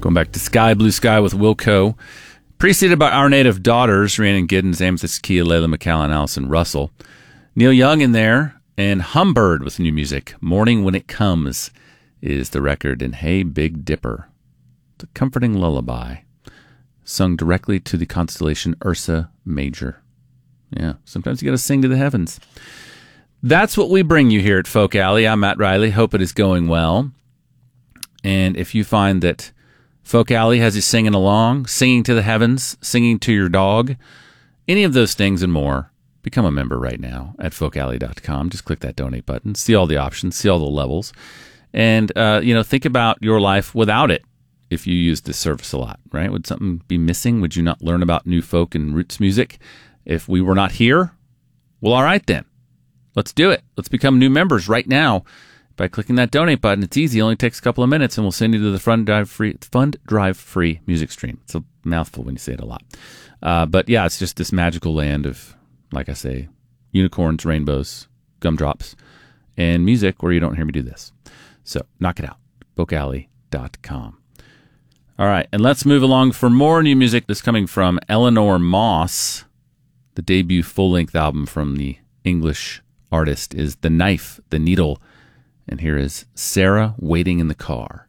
Going back to Sky Blue Sky with Wilco. Preceded by Our Native Daughters, Rhiannon Giddens, Amethyst Kia, Layla McCall, and Allison Russell. Neil Young in there, and Humbird with new music. Morning When It Comes is the record, and Hey Big Dipper. The comforting lullaby, sung directly to the constellation Ursa Major. Yeah, sometimes you got to sing to the heavens. That's what we bring you here at Folk Alley. I'm Matt Riley. Hope it is going well. And if you find that Folk Alley has you singing along, singing to the heavens, singing to your dog, any of those things and more, become a member right now at folkalley.com. Just click that donate button, see all the options, see all the levels, and think about your life without it. If you use this service a lot, right? Would something be missing? Would you not learn about new folk and roots music if we were not here? Well, all right then. Let's do it. Let's become new members right now by clicking that donate button. It's easy. It only takes a couple of minutes, and we'll send you to the Fund Drive Free music stream. It's a mouthful when you say it a lot. But yeah, it's just this magical land of, like I say, unicorns, rainbows, gumdrops, and music where you don't hear me do this. So knock it out. folkalley.com. All right, and let's move along for more new music. This coming from Eleanor Moss. The debut full-length album from the English artist is The Knife, The Needle. And here is Sarah Waiting in the Car.